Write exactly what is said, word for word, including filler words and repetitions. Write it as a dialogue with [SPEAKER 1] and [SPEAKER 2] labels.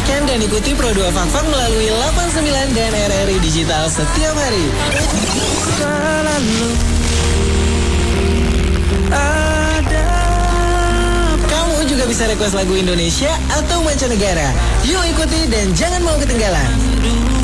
[SPEAKER 1] Dengarkan dan ikuti Pro dua Fakfak melalui delapan puluh sembilan dan R R I Digital setiap hari. Selalu ada. Kamu juga bisa request lagu Indonesia atau mancanegara. Yuk ikuti dan jangan mau ketinggalan.